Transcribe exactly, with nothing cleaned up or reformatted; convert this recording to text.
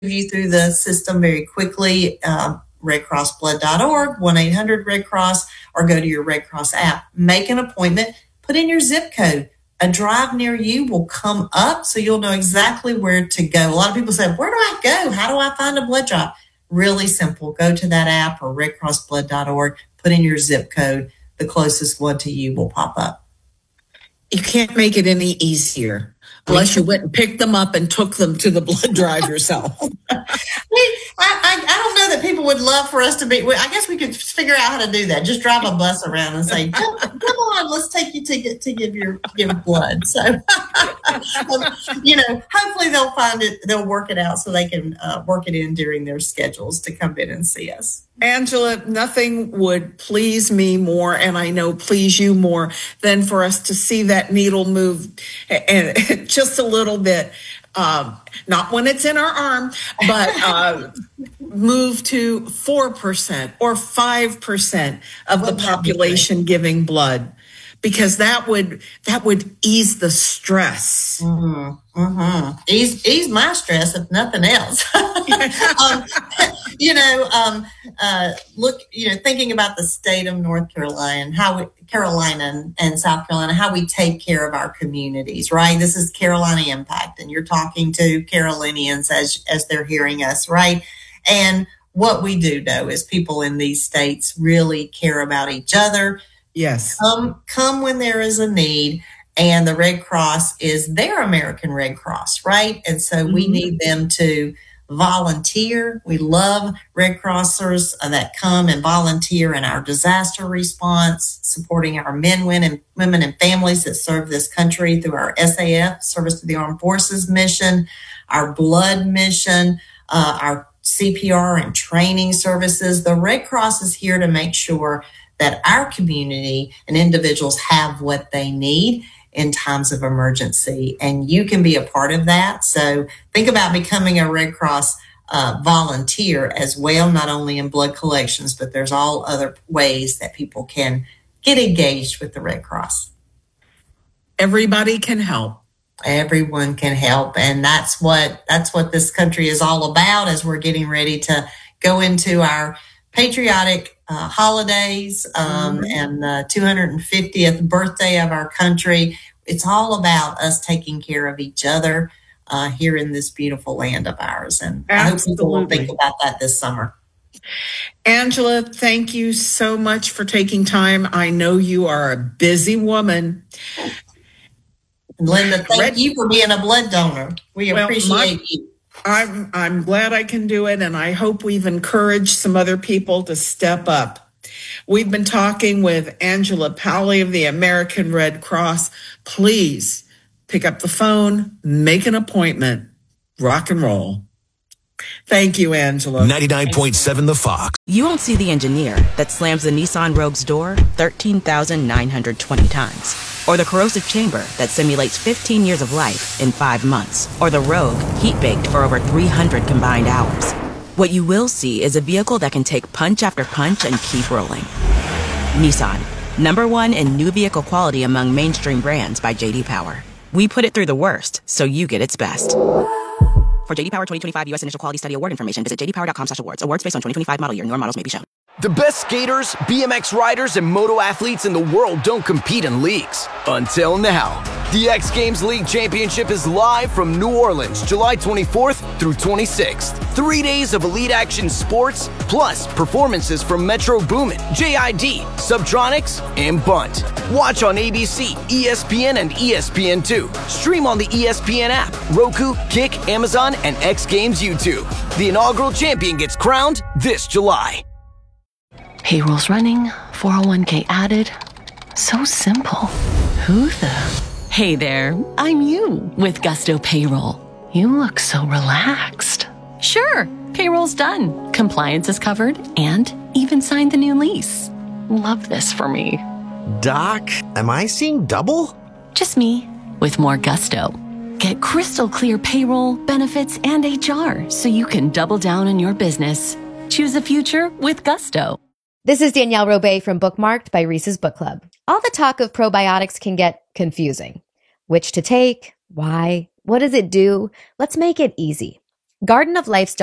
you through the system very quickly. Uh, red cross blood dot org, one eight hundred red cross, or go to your Red Cross app. Make an appointment, put in your zip code. A drive near you will come up so you'll know exactly where to go. A lot of people say, where do I go? How do I find a blood drive? Really simple. Go to that app or red cross blood dot org, put in your zip code. The closest one to you will pop up. You can't make it any easier unless you went and picked them up and took them to the blood drive yourself. I, I, I don't know that people would love for us to be. I guess we could figure out how to do that. Just drive a bus around and say, "Come, come on, let's take you to get to give your give blood." So, you know, hopefully they'll find it. They'll work it out so they can uh, work it in during their schedules to come in and see us. Angela, nothing would please me more, and I know please you more, than for us to see that needle move and just a little bit. Um, not when it's in our arm, but uh, move to four percent or five percent of the population giving blood, because that would that would ease the stress. Mm-hmm. Mm-hmm. Ease, ease my stress, if nothing else. um, you know, um, uh, look, you know, thinking about the state of North Carolina and how we, Carolina and, and South Carolina, how we take care of our communities, right? This is Carolina Impact, and you're talking to Carolinians as, as they're hearing us, right? And what we do know is people in these states really care about each other. Yes. Come, come when there is a need. And the Red Cross is their American Red Cross, right? And so we mm-hmm. need them to volunteer. We love Red Crossers that come and volunteer in our disaster response, supporting our men, women, women, and families that serve this country through our S A F, Service to the Armed Forces mission, our blood mission, uh, our C P R and training services. The Red Cross is here to make sure that our community and individuals have what they need in times of emergency, and you can be a part of that. So think about becoming a Red Cross uh, volunteer as well, not only in blood collections, but there's all other ways that people can get engaged with the Red Cross. Everybody can help. Everyone can help, and that's what that's what this country is all about as we're getting ready to go into our patriotic uh, holidays um, mm-hmm. and the two hundred fiftieth birthday of our country. It's all about us taking care of each other uh, here in this beautiful land of ours. And Absolutely. I hope people will think about that this summer. Angela, thank you so much for taking time. I know you are a busy woman. Linda, thank Red- you for being a blood donor. We well, appreciate my- you. I'm I'm glad I can do it, and I hope we've encouraged some other people to step up. We've been talking with Angela Powley of the American Red Cross. Please pick up the phone, make an appointment, rock and roll. Thank you, Angela. ninety-nine point seven The Fox. You won't see the engineer that slams the Nissan Rogue's door thirteen thousand nine hundred twenty times. Or the corrosive chamber that simulates fifteen years of life in five months. Or the Rogue heat-baked for over three hundred combined hours. What you will see is a vehicle that can take punch after punch and keep rolling. Nissan, number one in new vehicle quality among mainstream brands by J D Power. We put it through the worst, so you get its best. For J D Power twenty twenty-five U S Initial Quality Study Award information, visit j d power dot com slash awards. Awards based on twenty twenty-five model year. Newer models may be shown. The best skaters, B M X riders, and moto athletes in the world don't compete in leagues. Until now. The X Games League Championship is live from New Orleans, July twenty-fourth through twenty-sixth. Three days of elite action sports, plus performances from Metro Boomin, J I D, Subtronics, and Bunt. Watch on A B C, E S P N, and E S P N two. Stream on the E S P N app, Roku, Kick, Amazon, and X Games YouTube. The inaugural champion gets crowned this July. Payroll's running, four oh one k added. So simple. Who the... Hey there, I'm you with Gusto Payroll. You look so relaxed. Sure, payroll's done. Compliance is covered and even signed the new lease. Love this for me. Doc, am I seeing double? Just me with more Gusto. Get crystal clear payroll, benefits, and H R so you can double down on your business. Choose a future with Gusto. This is Danielle Robay from Bookmarked by Reese's Book Club. All the talk of probiotics can get confusing. Which to take? Why? What does it do? Let's make it easy. Garden of Life's